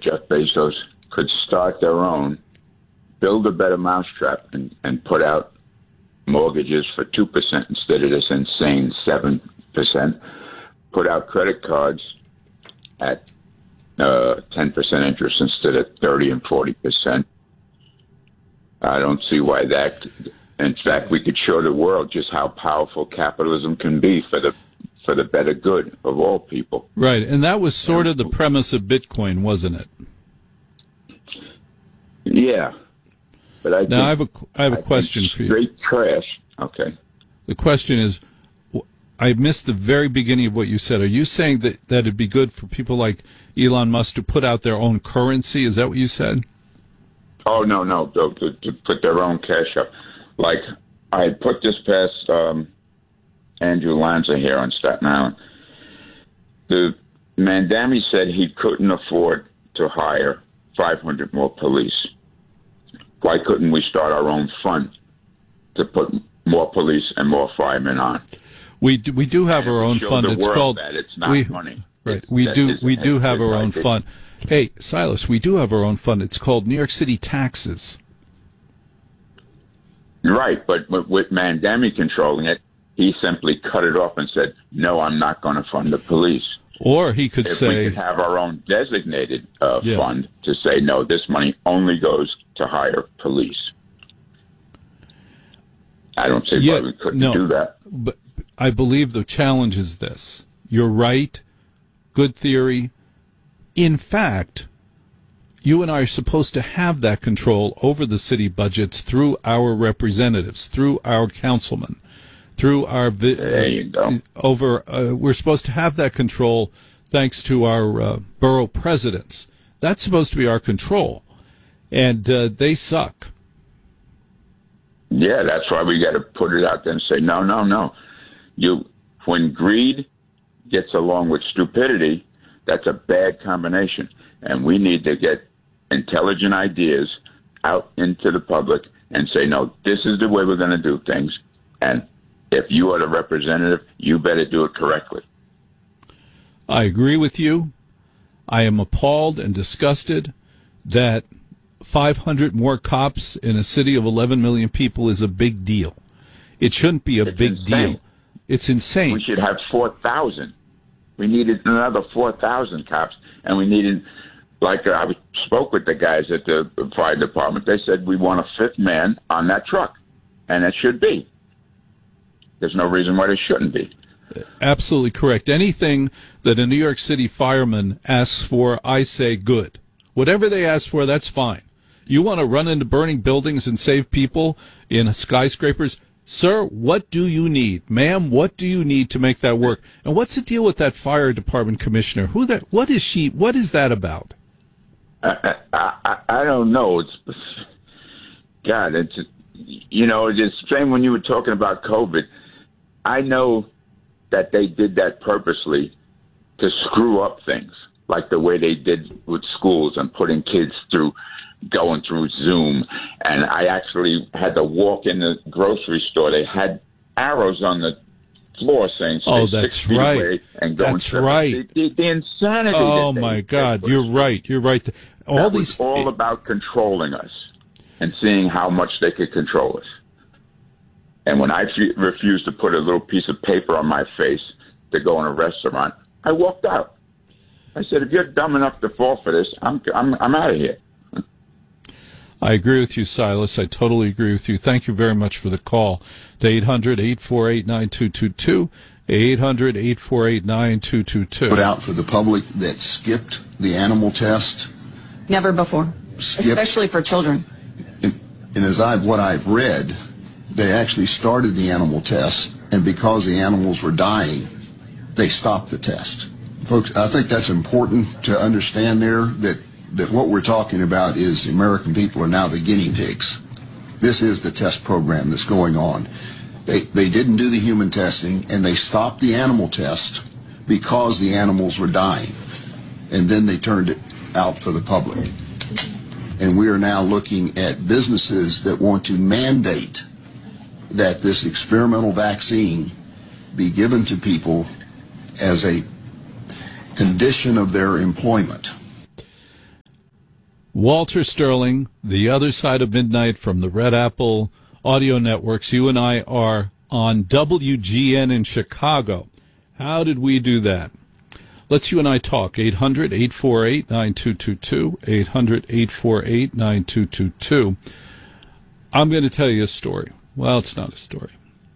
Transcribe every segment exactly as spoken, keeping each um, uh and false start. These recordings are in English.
Jeff Bezos could start their own, build a better mousetrap, and, and put out mortgages for two percent instead of this insane seven percent, put out credit cards at uh, ten percent interest instead of thirty and forty percent. I don't see why that. In fact, we could show the world just how powerful capitalism can be for the for the better good of all people. Right, and that was sort of the premise of Bitcoin, wasn't it? Yeah, but I now think, I have a I have a I question for you. Straight trash. Okay. The question is, I missed the very beginning of what you said. Are you saying that that it'd be good for people like Elon Musk to put out their own currency? Is that what you said? Oh no, no, to, to, to put their own cash up. Like I put this past um, Andrew Lanza here on Staten Island. The Mandami said he couldn't afford to hire five hundred more police. Why couldn't we start our own fund to put more police and more firemen on? We do, we do have and our own fund. It's called. That it's not we, money. Right. It, we do is, we do have our own like fund. Hey, Silas, we do have our own fund. It's called New York City Taxes. Right, but with Mandami controlling it, he simply cut it off and said, no, I'm not going to fund the police. Or he could if say... we could have our own designated uh, yeah. fund to say, no, this money only goes to hire police. I don't see yeah, why we couldn't no, do that. But I believe the challenge is this. You're right. Good theory. In fact, you and I are supposed to have that control over the city budgets through our representatives, through our councilmen, through our vi- there you go. over. Uh, we're supposed to have that control thanks to our uh, borough presidents. That's supposed to be our control, and uh, they suck. Yeah, that's why we got to put it out there and say, no, no, no. You, when greed gets along with stupidity, that's a bad combination, and we need to get intelligent ideas out into the public and say, no, this is the way we're going to do things. And if you are the representative, you better do it correctly. I agree with you. I am appalled and disgusted that five hundred more cops in a city of eleven million people is a big deal. It shouldn't be a it's big insane. deal. It's insane. We should have four thousand. We needed another four thousand cops, and we needed... Like uh, I spoke with the guys at the fire department. They said we want a fifth man on that truck, and it should be. There's no reason why there shouldn't be. Absolutely correct. Anything that a New York City fireman asks for, I say good. Whatever they ask for, that's fine. You want to run into burning buildings and save people in skyscrapers? Sir, what do you need? Ma'am, what do you need to make that work? And what's the deal with that fire department commissioner? Who that? What is she? What is that about? I, I, I don't know. It's God. It's you know. It's the same when you were talking about COVID. I know that they did that purposely to screw up things, like the way they did with schools and putting kids through, going through Zoom. And I actually had to walk in the grocery store. They had arrows on the floor saying, stay "Oh, six that's feet right. away and go That's and right. The, the, the insanity. Oh that they, my God, they you're right. You're right. All that these was all about controlling us and seeing how much they could control us. And when I f- refused to put a little piece of paper on my face to go in a restaurant, I walked out. I said, if you're dumb enough to fall for this, I'm I'm I'm out of here. I agree with you, Silas. I totally agree with you. Thank you very much for the call to eight hundred, eight four eight, nine two two two, eight hundred, eight four eight, nine two two two. Put out for the public that skipped the animal test. Never before, Skipped. Especially for children. And, and as I've what I've read, they actually started the animal test, and because the animals were dying, they stopped the test. Folks, I think that's important to understand there, that, that what we're talking about is the American people are now the guinea pigs. This is the test program that's going on. They, they didn't do the human testing, and they stopped the animal test because the animals were dying. And then they turned it out for the public. And we are now looking at businesses that want to mandate that this experimental vaccine be given to people as a condition of their employment. Walter Sterling, The Other Side of Midnight from the Red Apple Audio Networks. You and I are on W G N in Chicago. How did we do that? Let's you and I talk. eight hundred, eight four eight, nine two two two. eight hundred, eight four eight, nine two two two. I'm going to tell you a story. Well, it's not a story.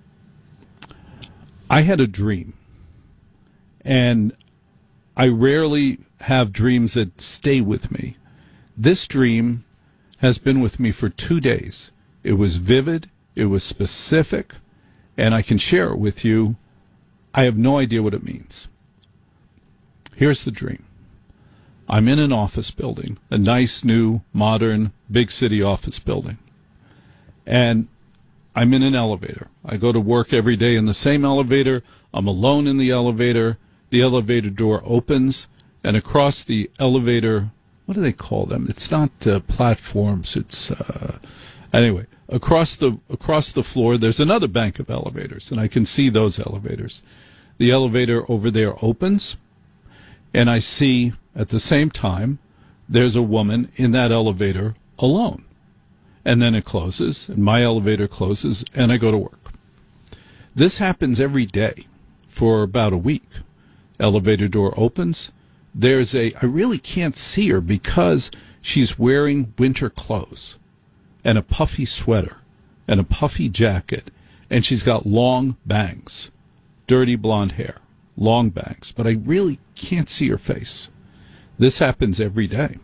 I had a dream. And I rarely have dreams that stay with me. This dream has been with me for two days. It was vivid, it was specific, and I can share it with you. I have no idea what it means. Here's the dream. I'm in an office building, a nice, new, modern, big city office building. And I'm in an elevator. I go to work every day in the same elevator. I'm alone in the elevator. The elevator door opens, and across the elevator, what do they call them? It's not uh, platforms. It's uh, anyway. Across the across the floor, there's another bank of elevators, and I can see those elevators. The elevator over there opens, and I see at the same time there's a woman in that elevator alone. And then it closes, and my elevator closes, and I go to work. This happens every day for about a week. Elevator door opens. There's a, I really can't see her because she's wearing winter clothes and a puffy sweater and a puffy jacket, and she's got long bangs, dirty blonde hair, long bangs, but I really can't see her face. This happens every day.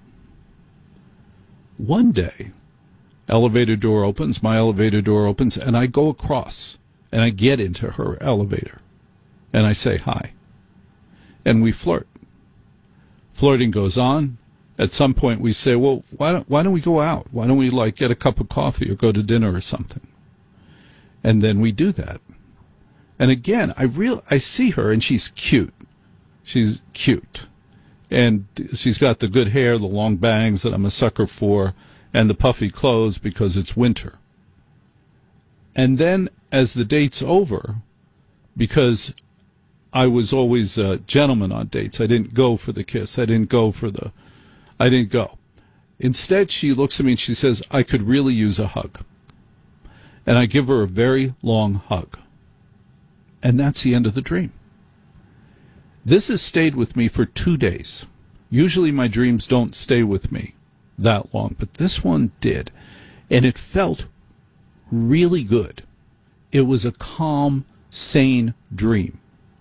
One day, elevator door opens, my elevator door opens, and I go across, and I get into her elevator, and I say hi, and we flirt. Flirting goes on. At some point, we say, well, why don't, why don't we go out? Why don't we, like, get a cup of coffee or go to dinner or something? And then we do that. And again, I real I see her, and she's cute. She's cute. And she's got the good hair, the long bangs that I'm a sucker for, and the puffy clothes because it's winter. And then as the date's over, because I was always a gentleman on dates, I didn't go for the kiss, I didn't go for the, I didn't go. Instead, she looks at me and she says, I could really use a hug. And I give her a very long hug. And that's the end of the dream. This has stayed with me for two days. Usually my dreams don't stay with me that long, but this one did. And it felt really good. It was a calm, sane dream.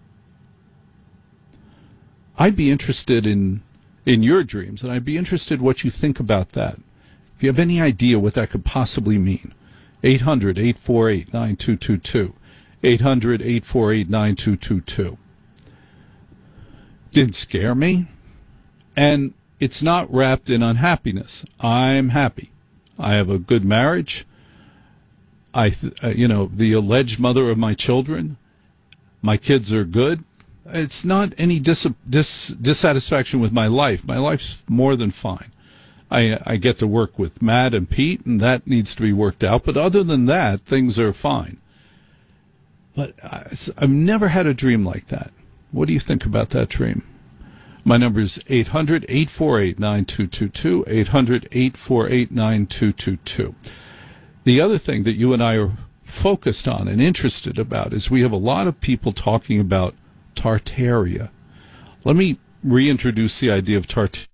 I'd be interested in in your dreams, and I'd be interested what you think about that. If you have any idea what that could possibly mean, eight hundred, eight four eight, nine two two two. eight hundred, eight four eight, nine two two two. Didn't scare me, and it's not wrapped in unhappiness. I'm happy. I have a good marriage. I, th- uh, you know, the alleged mother of my children. My kids are good. It's not any dis- dis- dissatisfaction with my life. My life's more than fine. I I get to work with Matt and Pete, and that needs to be worked out. But other than that, things are fine. But I, I've never had a dream like that. What do you think about that dream? My number is eight hundred, eight four eight, nine two two two, eight hundred, eight four eight, nine two two two. The other thing that you and I are focused on and interested about is we have a lot of people talking about Tartaria. Let me reintroduce the idea of Tartaria.